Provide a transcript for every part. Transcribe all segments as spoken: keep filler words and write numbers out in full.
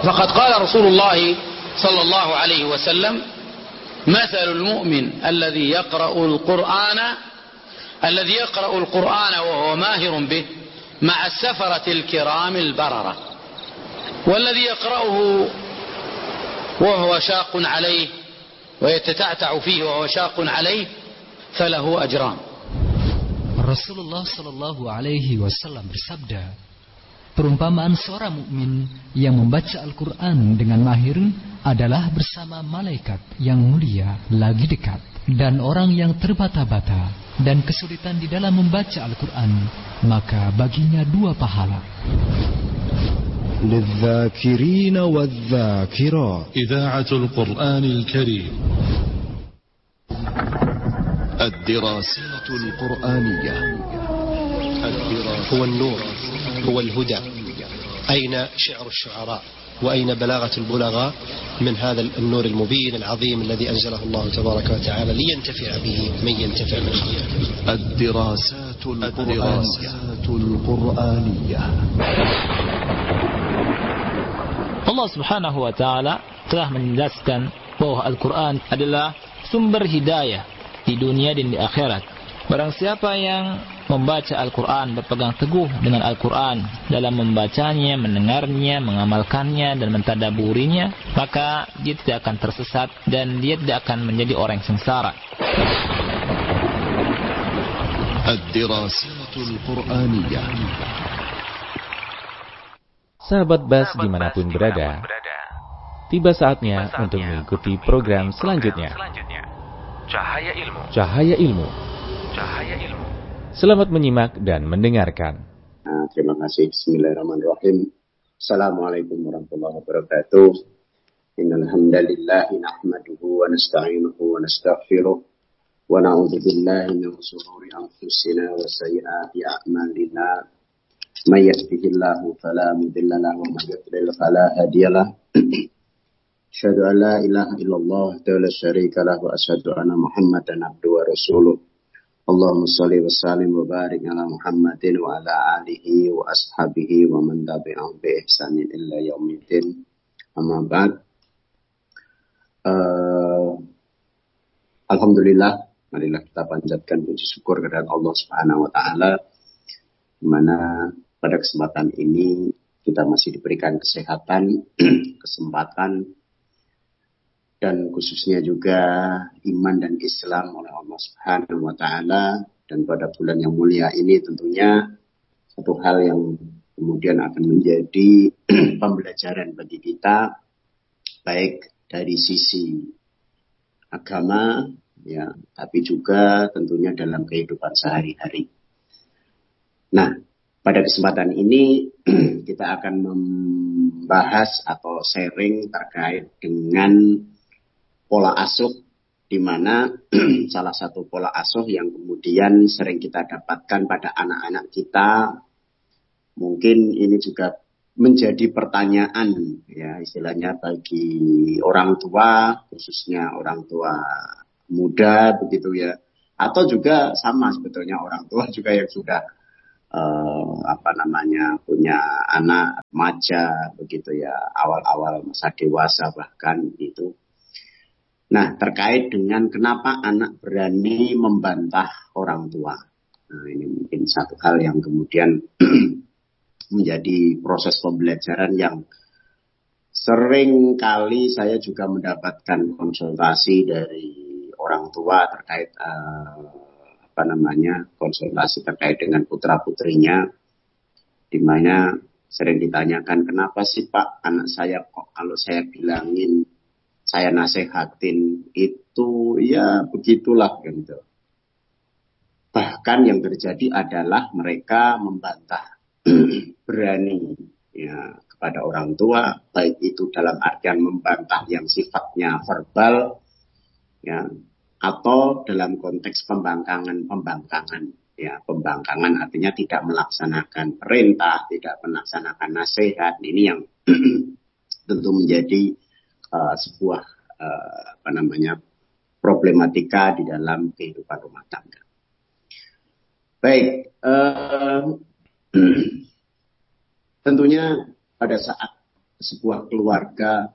فقد قال رسول الله صلى الله عليه وسلم مثل المؤمن الذي يقرأ القرآن الذي يقرأ القرآن وهو ماهر به مع السفرة الكرام البررة والذي يقرأه وهو شاق عليه ويتتعتع فيه وهو شاق عليه فله أجران. Rasulullah Shallallahu Alaihi Wasallam bersabda, perumpamaan seorang mukmin yang membaca Al-Quran dengan mahir adalah bersama malaikat yang mulia lagi dekat, dan orang yang terbata-bata dan kesulitan di dalam membaca Al-Quran, maka baginya dua pahala. للذاكرين والذاكرات إذاعة القرآن الكريم. الدراسات القرآنية. هو النور، هو الهدى. أين شعر الشعراء وأين بلاغة البلغاء من هذا النور المبين العظيم الذي أنزله الله تبارك وتعالى لينتفع به من ينتفع من خلقه. الدراسات القرآنية. Allah Subhanahu wa taala telah menjelaskan bahwa Al-Quran adalah sumber hidayah di dunia dan di akhirat. Barang siapa yang membaca Al-Quran, berpegang teguh dengan Al-Quran dalam membacanya, mendengarnya, mengamalkannya dan mentadaburinya, maka dia tidak akan tersesat dan dia tidak akan menjadi orang yang sengsara. Ad-Dirasatul Qur'aniyah. Sahabat Bas dimanapun berada, tiba saatnya untuk mengikuti program selanjutnya. Cahaya Ilmu. Cahaya Ilmu. Cahaya Ilmu. Selamat menyimak dan mendengarkan. Nah, terima kasih. Bismillahirrahmanirrahim. Assalamualaikum warahmatullahi wabarakatuh. Innal hamdalillah nahmaduhu wa nasta'inuhu wa nastaghfiruh wa na'udzu billahi min shururi anfusina wa sayyiati a'malina. May yahdihillahu fala mudilla lahu wa may yudlil fala hadiya lahu. Asyhadu an la ilaha illallah wa la syarika lahu wa asyhadu anna Muhammadan abduhu wa rasuluh. Allahumma shalli wa sallim wa barik ala Muhammadin wa ala alihi wa ashabihi wa man tabi'ahum bi ihsanin illa yaumiddin. Amma ba'd. Uh, Alhamdulillah, marilah kita panjatkan puji syukur kepada Allah Subhanahu wa taala, di mana pada kesempatan ini kita masih diberikan kesehatan, kesempatan, dan khususnya juga iman dan Islam oleh Allah Subhanahu wa taala. Dan pada bulan yang mulia ini tentunya satu hal yang kemudian akan menjadi pembelajaran bagi kita, baik dari sisi agama ya, tapi juga tentunya dalam kehidupan sehari-hari. Nah, pada kesempatan ini kita akan membahas atau sharing terkait dengan pola asuh, di mana salah satu pola asuh yang kemudian sering kita dapatkan pada anak-anak kita, mungkin ini juga menjadi pertanyaan ya istilahnya bagi orang tua, khususnya orang tua muda begitu ya, atau juga sama sebetulnya orang tua juga yang sudah Uh, apa namanya punya anak remaja begitu ya, awal-awal masa dewasa bahkan itu. Nah, terkait dengan kenapa anak berani membantah orang tua. Nah, ini mungkin satu hal yang kemudian menjadi proses pembelajaran yang sering kali saya juga mendapatkan konsultasi dari orang tua terkait uh, apa namanya konsultasi terkait dengan putra-putrinya, di mana sering ditanyakan, kenapa sih Pak anak saya kok kalau saya bilangin, saya nasehatin itu ya begitulah gitu. Bahkan yang terjadi adalah mereka membantah berani ya kepada orang tua, baik itu dalam artian membantah yang sifatnya verbal ya, atau dalam konteks pembangkangan-pembangkangan. Ya, pembangkangan artinya tidak melaksanakan perintah, tidak melaksanakan nasihat. Ini yang tentu menjadi uh, sebuah uh, apa namanya problematika di dalam kehidupan rumah tangga. Baik, uh, tentunya pada saat sebuah keluarga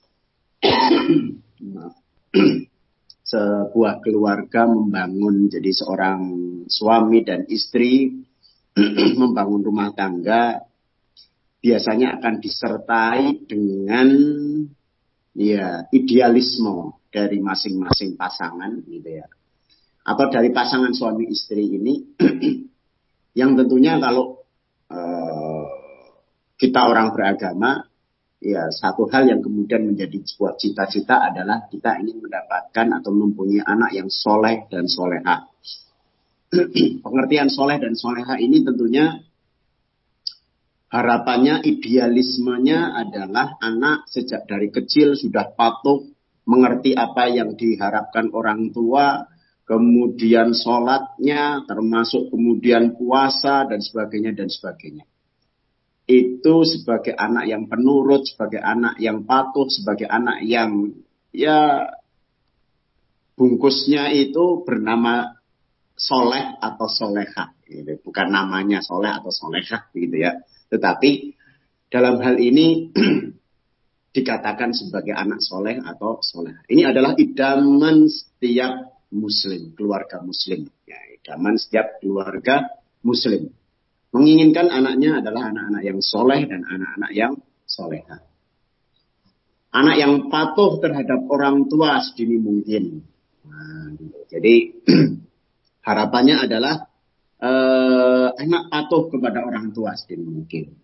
sebuah keluarga membangun jadi seorang suami dan istri membangun rumah tangga biasanya akan disertai dengan ya idealisme dari masing-masing pasangan gitu ya, atau dari pasangan suami istri ini yang tentunya kalau uh, kita orang beragama ya satu hal yang kemudian menjadi sebuah cita-cita adalah kita ingin mendapatkan atau mempunyai anak yang soleh dan solehah. Pengertian soleh dan solehah ini tentunya harapannya, idealismenya adalah anak sejak dari kecil sudah patuh, mengerti apa yang diharapkan orang tua, kemudian sholatnya, termasuk kemudian puasa dan sebagainya dan sebagainya. Itu sebagai anak yang penurut, sebagai anak yang patuh, sebagai anak yang ya bungkusnya itu bernama soleh atau solehah. Bukan namanya soleh atau solehah gitu ya. Tetapi dalam hal ini dikatakan sebagai anak soleh atau solehah. Ini adalah idaman setiap muslim, keluarga muslim. Ya, idaman setiap keluarga muslim. Menginginkan anaknya adalah anak-anak yang soleh dan anak-anak yang solehah. Anak yang patuh terhadap orang tua sedini mungkin. Nah, jadi harapannya adalah Uh, anak patuh kepada orang tua sedini mungkin.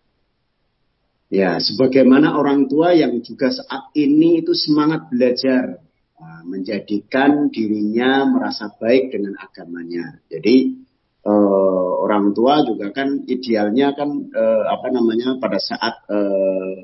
Ya, sebagaimana orang tua yang juga saat ini itu semangat belajar, uh, menjadikan dirinya merasa baik dengan agamanya. Jadi uh, orang tua juga kan idealnya kan uh, apa namanya pada saat uh,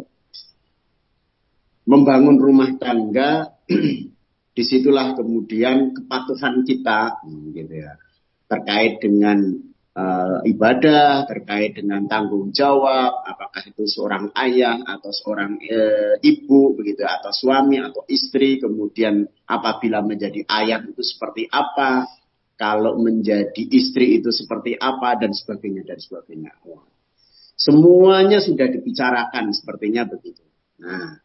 membangun rumah tangga, disitulah kemudian kepatuhan kita, gitu ya. Terkait dengan uh, ibadah, terkait dengan tanggung jawab, apakah itu seorang ayah atau seorang uh, ibu, begitu, atau suami atau istri, kemudian apabila menjadi ayah itu seperti apa, kalau menjadi istri itu seperti apa, dan sebagainya, dan sebagainya. Semuanya sudah dibicarakan, sepertinya begitu. Nah,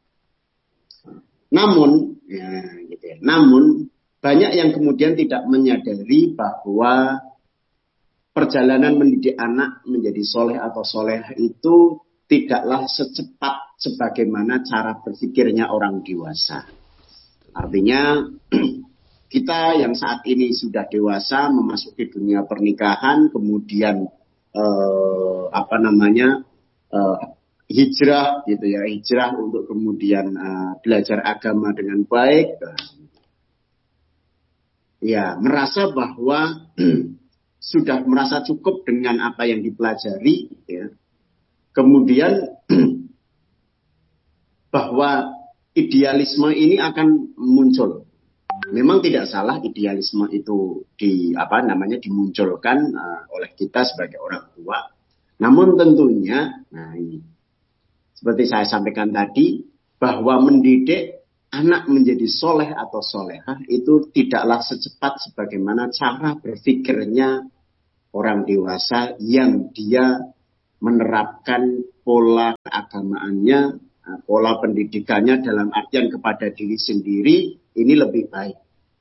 namun, ya, gitu ya, namun, banyak yang kemudian tidak menyadari bahwa perjalanan mendidik anak menjadi soleh atau soleh itu tidaklah secepat sebagaimana cara berpikirnya orang dewasa. Artinya kita yang saat ini sudah dewasa memasuki dunia pernikahan, kemudian eh, apa namanya eh, hijrah gitu ya, hijrah untuk kemudian eh, belajar agama dengan baik. Ya, merasa bahwa sudah merasa cukup dengan apa yang dipelajari, ya. Kemudian bahwa idealisme ini akan muncul. Memang tidak salah idealisme itu di apa namanya dimunculkan uh, oleh kita sebagai orang tua. Namun tentunya, nah ini seperti saya sampaikan tadi, bahwa mendidik anak menjadi soleh atau solehah itu tidaklah secepat sebagaimana cara berpikirnya orang dewasa yang dia menerapkan pola keagamaannya, pola pendidikannya dalam artian kepada diri sendiri, ini lebih baik.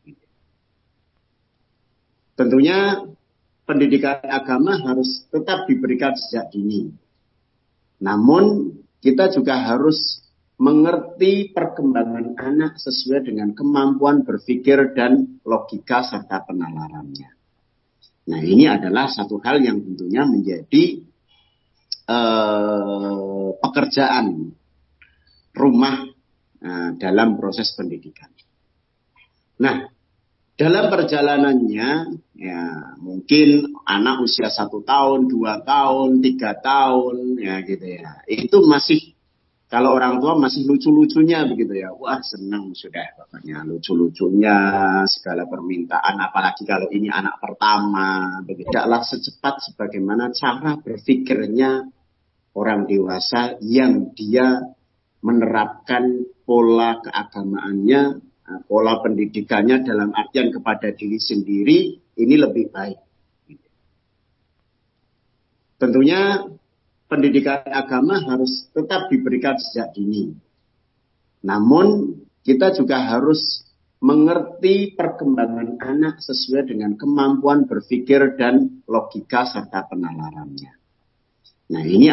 Tentunya pendidikan agama harus tetap diberikan sejak dini. Namun kita juga harus mengerti perkembangan anak sesuai dengan kemampuan berpikir dan logika serta penalarannya. Nah, ini adalah satu hal yang tentunya menjadi eh, pekerjaan rumah eh, dalam proses pendidikan. Nah, dalam perjalanannya, ya mungkin anak usia satu tahun, dua tahun, tiga tahun, ya gitu ya, itu masih kalau orang tua masih lucu-lucunya begitu ya. Wah, senang sudah pokoknya lucu-lucunya, segala permintaan, apalagi kalau ini anak pertama. Tidaklah secepat sebagaimana cara berpikirnya orang dewasa yang dia menerapkan pola keagamaannya, pola pendidikannya dalam artian kepada diri sendiri, ini lebih baik. Tentunya pendidikan agama harus tetap diberikan sejak dini. Namun kita juga harus mengerti perkembangan anak sesuai dengan kemampuan berpikir dan logika serta penalarannya. Nah, ini